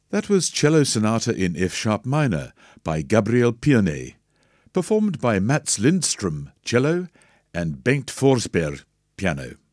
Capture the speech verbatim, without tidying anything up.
That was Cello Sonata in F-sharp minor by Gabriel Pione, performed by Mats Lindström, cello, and Bengt Forsberg, piano.